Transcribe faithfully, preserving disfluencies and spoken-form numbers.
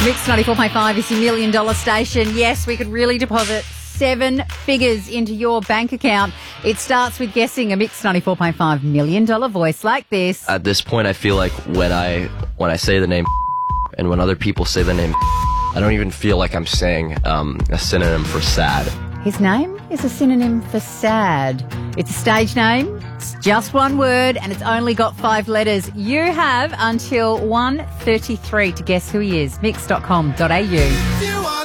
Mix ninety-four point five is your million dollar station. Yes, we could really deposit seven figures into your bank account. It starts with guessing a Mix ninety-four point five million dollar voice like this. At this point, I feel like when I when I say the name and when other people say the name, I don't even feel like I'm saying um, a synonym for sad. His name is a synonym for sad. It's a stage name. It's just one word and it's only got five letters. You have until one thirty-three to guess who he is. mix dot com dot a u.